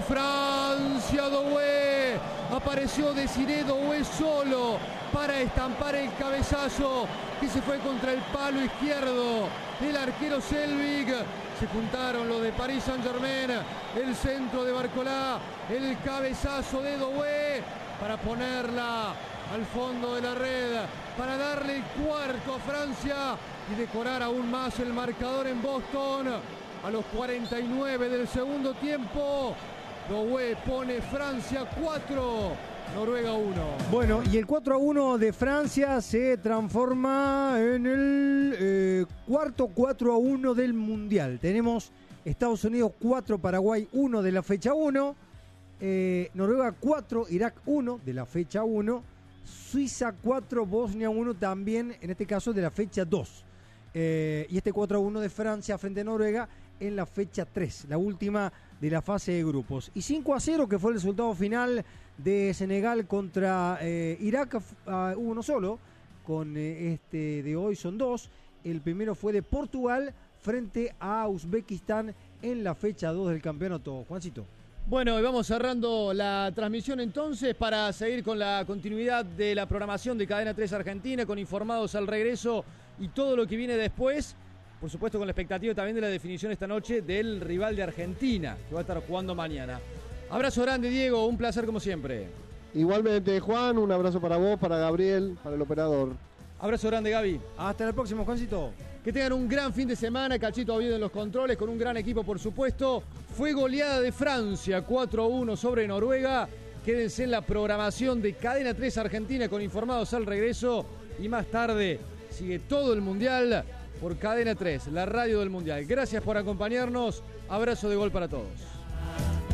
Francia. Doué. Apareció Desiré Doué solo para estampar el cabezazo que se fue contra el palo izquierdo del arquero Selvig. Se juntaron los de Paris Saint-Germain, el centro de Barcolá, el cabezazo de Doué para ponerla al fondo de la red, para darle el cuarto a Francia y decorar aún más el marcador en Boston. A los 49 del segundo tiempo, Doué pone Francia 4, Noruega 1. Bueno, y el 4-1 de Francia se transforma en el cuarto 4-1 del Mundial. Tenemos Estados Unidos 4, Paraguay 1 de la fecha 1, Noruega 4, Irak 1 de la fecha 1, Suiza 4, Bosnia 1 también, en este caso de la fecha 2. Y este 4-1 de Francia frente a Noruega en la fecha 3, la última de la fase de grupos. Y 5-0, que fue el resultado final de Senegal contra Irak, hubo uno solo, con este de hoy son dos. El primero fue de Portugal frente a Uzbekistán en la fecha 2 del campeonato. Juancito. Bueno, y vamos cerrando la transmisión entonces para seguir con la continuidad de la programación de Cadena 3 Argentina, con informados al regreso y todo lo que viene después. Por supuesto, con la expectativa también de la definición esta noche del rival de Argentina, que va a estar jugando mañana. Abrazo grande, Diego, un placer como siempre. Igualmente, Juan, un abrazo para vos, para Gabriel, para el operador. Abrazo grande, Gaby. Hasta el próximo, Juancito. Que tengan un gran fin de semana, Cachito Oviedo en los controles, con un gran equipo, por supuesto. Fue goleada de Francia, 4-1 sobre Noruega. Quédense en la programación de Cadena 3 Argentina con informados al regreso. Y más tarde sigue todo el Mundial por Cadena 3, la radio del Mundial. Gracias por acompañarnos. Abrazo de gol para todos.